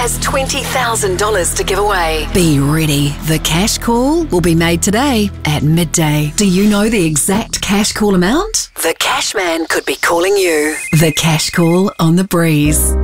has $20,000 to give away. Be ready. The cash call will be made today at midday. Do you know the exact cash call amount? The Cash Man could be calling you. The cash call on the breeze.